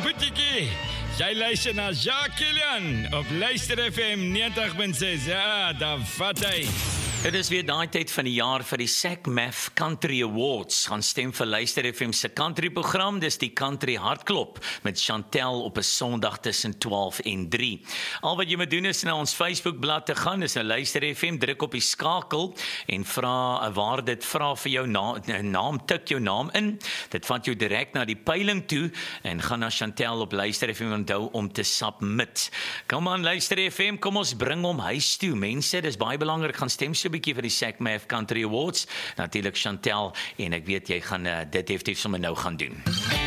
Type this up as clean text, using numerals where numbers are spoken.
Boetiekie. Jy luister na Jacques Kilian op Luister FM 90.6. Ja, daar vat hy. Dit is weer daai tyd van die jaar vir die SACMAF Country Awards. Gaan stem vir Luister FM se country program. Dis die Country Hartklop met Chantel op 'n Sondag tussen 12 en 3. Al wat jy moet doen is na ons Facebookblad te gaan. Dis nou Luister FM, druk op die skakel en vra waar dit vra vir jou naam, tik jou naam in. Dit vat jou direk na die peiling toe en gaan na Chantel op Luister FM onthou om te submit. Kom aan Luister FM, kom ons bring hom huis toe. Mense, dis baie belangrik, gaan stem so 'n bietjie vir die SACMAF Country Awards. Natuurlik Chantel en ek weet jy gaan dit definitief sommer nou gaan doen.